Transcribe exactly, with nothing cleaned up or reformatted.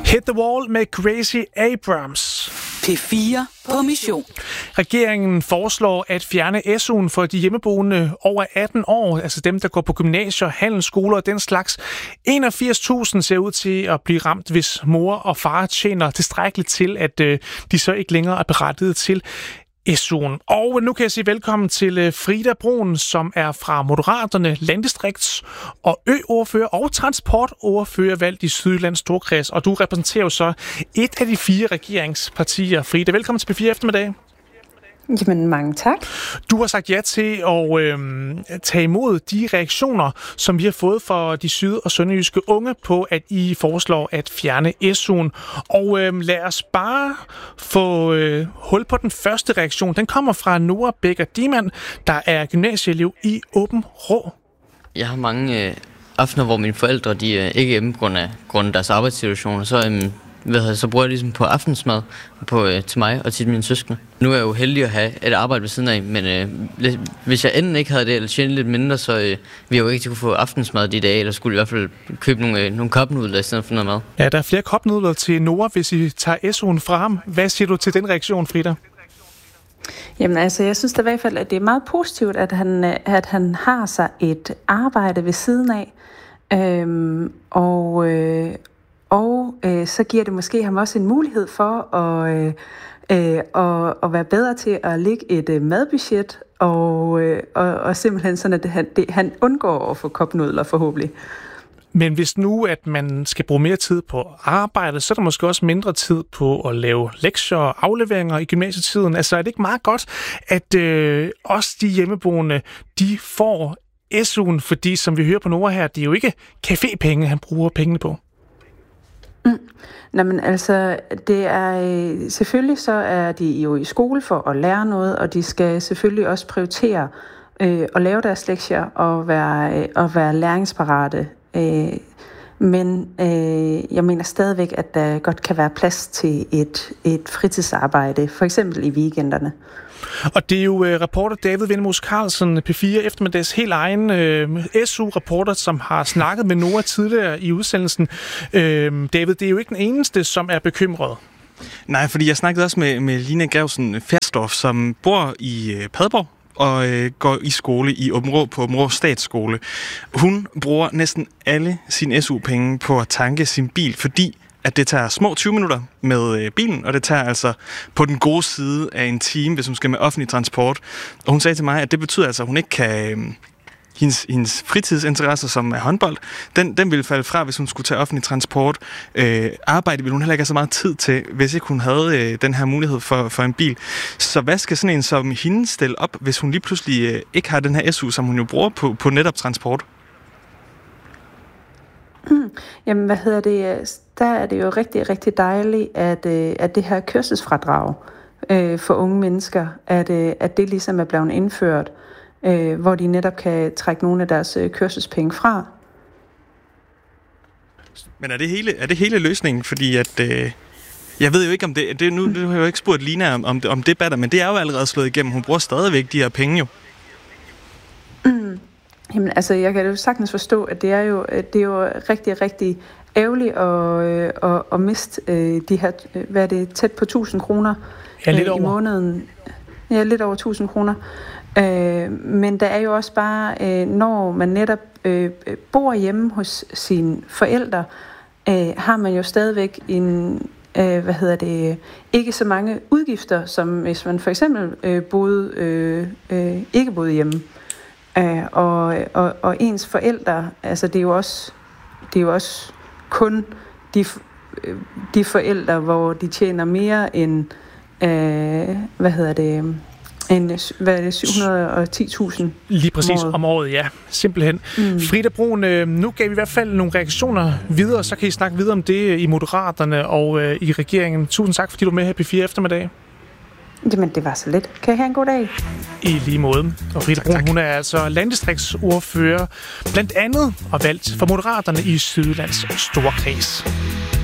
Hit the Wall med Gracie Abrams. P fire på mission. Regeringen foreslår at fjerne S U'en for de hjemmeboende over atten år, altså dem, der går på gymnasier, handelsskoler og den slags. enogfirs tusind ser ud til at blive ramt, hvis mor og far tjener tilstrækkeligt til, at øh, de så ikke længere er berettiget til S U'en. Og nu kan jeg sige velkommen til Frida Bruun, som er fra Moderaterne, landdistrikts- og ø-ordfører og transportordfører valgt i Sydjyllands Storkreds. Og du repræsenterer jo så et af de fire regeringspartier. Frida, velkommen til P fire eftermiddag. Jamen, mange tak. Du har sagt ja til at øh, tage imod de reaktioner, som vi har fået fra de syd- og sønderjyske unge på, at I foreslår at fjerne S U'en. Og øh, lad os bare få øh, hul på den første reaktion. Den kommer fra Nora Becker Diemann, der er gymnasieelev i Åben Rå. Jeg har mange øh, aftener, hvor mine forældre de, øh, ikke er hjemme på grund af, grund af deres arbejdssituation, og så øh, Hvad, så bruger jeg ligesom på aftensmad på, øh, til mig og til mine søskende. Nu er jeg jo heldig at have et arbejde ved siden af, men øh, hvis jeg enten ikke havde det, eller tjente lidt mindre, så øh, ville jeg jo ikke kunne få aftensmad de dage, eller skulle i hvert fald købe nogle, øh, nogle kopnudler i stedet for noget mad. Ja, der er flere kopnudler til Nora, hvis I tager S U'en fra ham. Hvad siger du til den reaktion, Frida? Jamen altså, jeg synes da i hvert fald, at det er meget positivt, at han, at han har sig et arbejde ved siden af, øhm, og... Øh, Og øh, så giver det måske ham også en mulighed for at, øh, øh, at, at være bedre til at lægge et øh, madbudget, og, øh, og, og simpelthen sådan, at han, det, han undgår at få kopnudler forhåbentlig. Men hvis nu, at man skal bruge mere tid på arbejde, så er der måske også mindre tid på at lave lektier og afleveringer i gymnasietiden. Altså er det ikke meget godt, at øh, også de hjemmeboende, de får S U'en, fordi som vi hører på Nora her, det er jo ikke cafépenge, han bruger pengene på. Mm. Nå, men altså, det er selvfølgelig så er de jo i skole for at lære noget, og de skal selvfølgelig også prioritere øh, at lave deres lektier og være, øh, og være læringsparate. Øh, men øh, jeg mener stadigvæk, at der godt kan være plads til et, et fritidsarbejde, for eksempel i weekenderne. Og det er jo uh, reporter David Vendemus Carlsen, P fire eftermiddags helt egen uh, S U-reporter, som har snakket med Nora tidligere i udsendelsen. Uh, David, det er jo ikke den eneste, som er bekymret. Nej, fordi jeg snakkede også med, med Line Gausen Ferstorff, som bor i uh, Padborg og øh, går i skole i Åben Rå på Åben Rå Statsskole. Hun bruger næsten alle sine S U-penge på at tanke sin bil, fordi at det tager små tyve minutter med øh, bilen, og det tager altså på den gode side af en time, hvis hun skal med offentlig transport. Og hun sagde til mig, at det betyder altså, at hun ikke kan... Øh, hendes, hendes fritidsinteresser, som er håndbold, den, den ville falde fra, hvis hun skulle tage offentlig transport. Øh, arbejde ville hun heller ikke have så meget tid til, hvis ikke hun havde øh, den her mulighed for, for en bil. Så hvad skal sådan en som hende stille op, hvis hun lige pludselig øh, ikke har den her S U, som hun jo bruger på, på netop transport? Hmm. Jamen, hvad hedder det? Der er det jo rigtig, rigtig dejligt, at, at det her kørselsfradrag øh, for unge mennesker, at, at det ligesom er blevet indført, øh, hvor de netop kan trække nogle af deres øh, kørselspenge fra. Men er det hele, er det hele løsningen? Fordi at... Øh Jeg ved jo ikke, om det... det nu, nu har jeg jo ikke spurgt Lina om, om, det, om det batter, men det er jo allerede slået igennem. Hun bruger stadigvæk de her penge jo. Mm. Jamen, altså, jeg kan jo sagtens forstå, at det er jo, det er jo rigtig, rigtig ærgerligt at, at, at miste de her, hvad er det, tæt på tusind kroner ja, lidt i over. måneden. Ja, lidt over tusind kroner. Men der er jo også bare, når man netop bor hjemme hos sine forældre, har man jo stadigvæk en... Øh, hvad hedder det, ikke så mange udgifter, som hvis man for eksempel øh, boede, øh, øh, ikke boede hjemme. Øh, og, og, og ens forældre, altså det er jo også, det er jo også kun de, de forældre, hvor de tjener mere end, øh, hvad hedder det, En, hvad er det, syv hundrede og ti tusind Lige præcis om året, om året ja. Simpelthen. Mm. Frida Bruun, øh, nu gav vi i hvert fald nogle reaktioner videre, så kan I snakke videre om det i Moderaterne og øh, i regeringen. Tusind tak, fordi du var med her på P fire eftermiddag. Jamen, det var så lidt. Kan I have en god dag? I lige måde. Og Frida Bruun, hun er altså landdistriktsordfører, blandt andet og valgt for Moderaterne i Sydjyllands Storkreds.